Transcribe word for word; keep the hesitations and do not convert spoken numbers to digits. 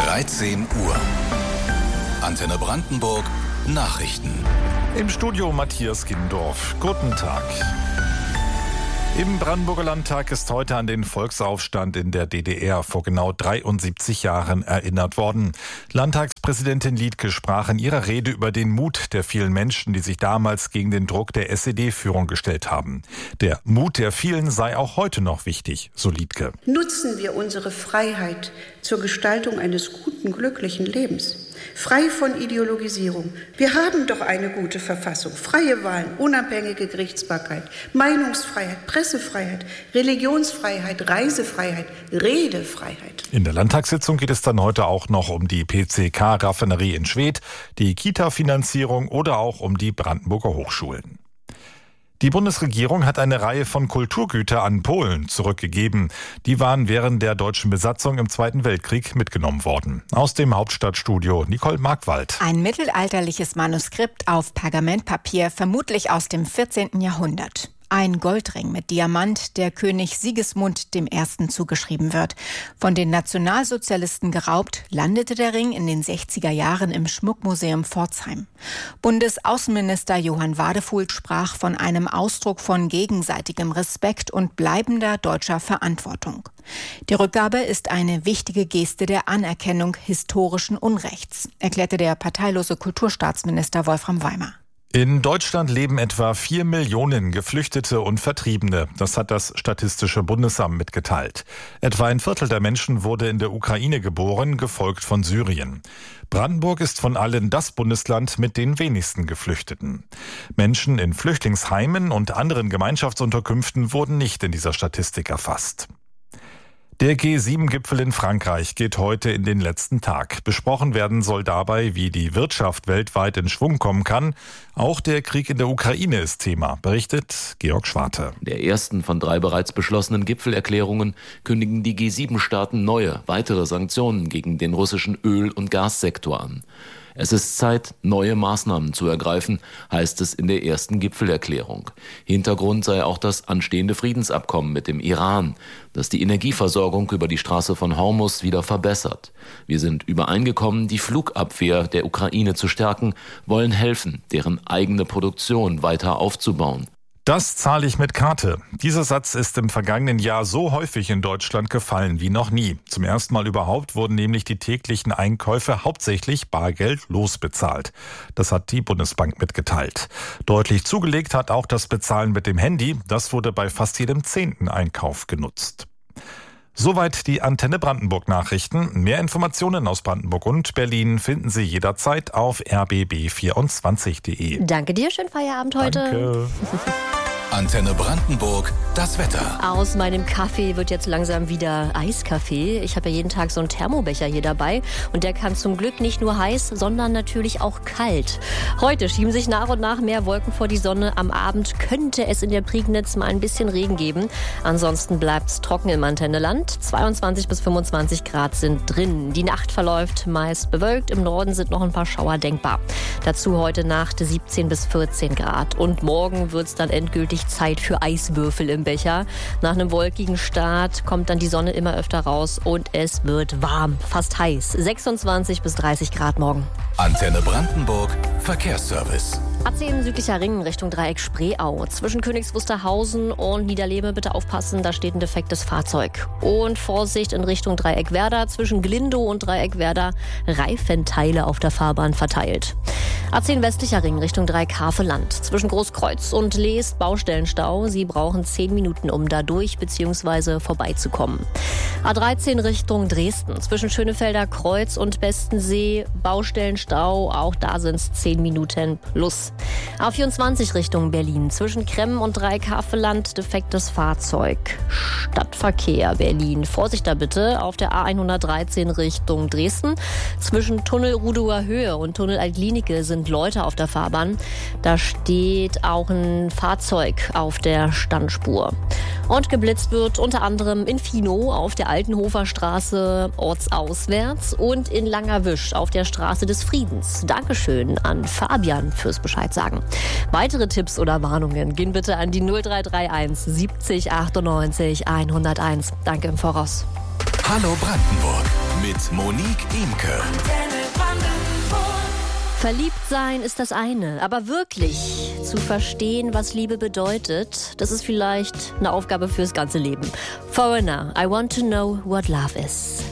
dreizehn Uhr. Antenne Brandenburg Nachrichten. Im Studio Matthias Gindorf. Guten Tag. Im Brandenburger Landtag ist heute an den Volksaufstand in der D D R vor genau dreiundsiebzig Jahren erinnert worden. Landtagspräsidentin Liedtke sprach in ihrer Rede über den Mut der vielen Menschen, die sich damals gegen den Druck der S E D-Führung gestellt haben. Der Mut der vielen sei auch heute noch wichtig, so Liedtke. Nutzen wir unsere Freiheit zur Gestaltung eines guten, glücklichen Lebens. Frei von Ideologisierung. Wir haben doch eine gute Verfassung. Freie Wahlen, unabhängige Gerichtsbarkeit, Meinungsfreiheit, Pressefreiheit, Religionsfreiheit, Reisefreiheit, Redefreiheit. In der Landtagssitzung geht es dann heute auch noch um die P C K-Raffinerie in Schwedt, die Kita-Finanzierung oder auch um die Brandenburger Hochschulen. Die Bundesregierung hat eine Reihe von Kulturgütern an Polen zurückgegeben. Die waren während der deutschen Besatzung im Zweiten Weltkrieg mitgenommen worden. Aus dem Hauptstadtstudio Nicole Markwald. Ein mittelalterliches Manuskript auf Pergamentpapier, vermutlich aus dem vierzehnten Jahrhundert. Ein Goldring mit Diamant, der König Sigismund dem Ersten zugeschrieben wird. Von den Nationalsozialisten geraubt, landete der Ring in den sechziger Jahren im Schmuckmuseum Pforzheim. Bundesaußenminister Johann Wadefuhl sprach von einem Ausdruck von gegenseitigem Respekt und bleibender deutscher Verantwortung. Die Rückgabe ist eine wichtige Geste der Anerkennung historischen Unrechts, erklärte der parteilose Kulturstaatsminister Wolfram Weimer. In Deutschland leben etwa vier Millionen Geflüchtete und Vertriebene. Das hat das Statistische Bundesamt mitgeteilt. Etwa ein Viertel der Menschen wurde in der Ukraine geboren, gefolgt von Syrien. Brandenburg ist von allen das Bundesland mit den wenigsten Geflüchteten. Menschen in Flüchtlingsheimen und anderen Gemeinschaftsunterkünften wurden nicht in dieser Statistik erfasst. Der G sieben Gipfel in Frankreich geht heute in den letzten Tag. Besprochen werden soll dabei, wie die Wirtschaft weltweit in Schwung kommen kann. Auch der Krieg in der Ukraine ist Thema, berichtet Georg Schwarte. In der ersten von drei bereits beschlossenen Gipfelerklärungen kündigen die G sieben Staaten neue, weitere Sanktionen gegen den russischen Öl- und Gassektor an. Es ist Zeit, neue Maßnahmen zu ergreifen, heißt es in der ersten Gipfelerklärung. Hintergrund sei auch das anstehende Friedensabkommen mit dem Iran, das die Energieversorgung über die Straße von Hormuz wieder verbessert. Wir sind übereingekommen, die Flugabwehr der Ukraine zu stärken, wollen helfen, deren eigene Produktion weiter aufzubauen. Das zahle ich mit Karte. Dieser Satz ist im vergangenen Jahr so häufig in Deutschland gefallen wie noch nie. Zum ersten Mal überhaupt wurden nämlich die täglichen Einkäufe hauptsächlich bargeldlos bezahlt. Das hat die Bundesbank mitgeteilt. Deutlich zugelegt hat auch das Bezahlen mit dem Handy. Das wurde bei fast jedem zehnten Einkauf genutzt. Soweit die Antenne Brandenburg Nachrichten. Mehr Informationen aus Brandenburg und Berlin finden Sie jederzeit auf r b b vierundzwanzig punkt de. Danke dir, schönen Feierabend heute. Danke. Antenne Brandenburg, das Wetter. Aus meinem Kaffee wird jetzt langsam wieder Eiskaffee. Ich habe ja jeden Tag so einen Thermobecher hier dabei und der kann zum Glück nicht nur heiß, sondern natürlich auch kalt. Heute schieben sich nach und nach mehr Wolken vor die Sonne. Am Abend könnte es in der Prignitz mal ein bisschen Regen geben. Ansonsten bleibt es trocken im Antenneland. zweiundzwanzig bis fünfundzwanzig Grad sind drin. Die Nacht verläuft meist bewölkt. Im Norden sind noch ein paar Schauer denkbar. Dazu heute Nacht siebzehn bis vierzehn Grad. Und morgen wird es dann endgültig Zeit für Eiswürfel im Becher. Nach einem wolkigen Start kommt dann die Sonne immer öfter raus und es wird warm, fast heiß. sechsundzwanzig bis dreißig Grad morgen. Antenne Brandenburg Verkehrsservice. A zehn südlicher Ring Richtung Dreieck Spreeau. Zwischen Königs Wusterhausen und Niederlehme bitte aufpassen, da steht ein defektes Fahrzeug. Und Vorsicht in Richtung Dreieck Werder. Zwischen Glindow und Dreieck Werder Reifenteile auf der Fahrbahn verteilt. A zehn westlicher Ring Richtung Dreieck Haveland. Zwischen Großkreuz und Leest Baustellenstau. Sie brauchen zehn Minuten, um da durch bzw. vorbeizukommen. A dreizehn Richtung Dresden. Zwischen Schönefelder Kreuz und Bestensee Baustellenstau. Auch da sind es zehn Minuten plus. A vierundzwanzig Richtung Berlin. Zwischen Kremmen und Dreieck Haveland defektes Fahrzeug. Stadtverkehr Berlin. Vorsicht da bitte auf der A hundertdreizehn Richtung Dresden. Zwischen Tunnel Rudower Höhe und Tunnel Altlinike sind Leute auf der Fahrbahn. Da steht auch ein Fahrzeug auf der Standspur. Und geblitzt wird unter anderem in Finow auf der Altenhofer Straße ortsauswärts und in Langerwisch auf der Straße des Friedens. Dankeschön an Fabian fürs Bescheid sagen. Weitere Tipps oder Warnungen gehen bitte an die null drei drei eins siebzig achtundneunzig hunderteins. Danke im Voraus. Hallo Brandenburg mit Monique Imke. Verliebt sein ist das eine, aber wirklich zu verstehen, was Liebe bedeutet, das ist vielleicht eine Aufgabe fürs ganze Leben. Foreigner, I want to know what love is.